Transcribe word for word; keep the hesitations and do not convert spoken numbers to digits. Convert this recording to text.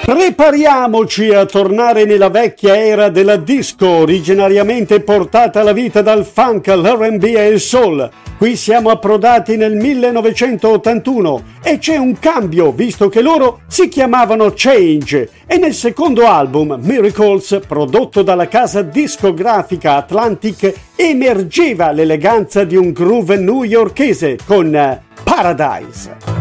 Prepariamoci a tornare nella vecchia era della disco, originariamente portata alla vita dal funk, l'R and B e il soul. Qui siamo approdati nel millenovecentottantuno e c'è un cambio, visto che loro si chiamavano Change, e nel secondo album, Miracles, prodotto dalla casa discografica Atlantic, emergeva l'eleganza di un groove newyorkese con Paradise.